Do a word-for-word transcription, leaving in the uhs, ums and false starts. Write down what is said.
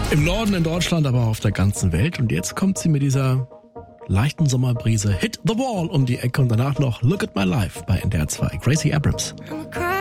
Im Norden in Deutschland, aber auch auf der ganzen Welt. Und jetzt kommt sie mit dieser leichten Sommerbrise Hit the Wall um die Ecke und danach noch Look at My Life bei N D R zwei. Gracie Abrams.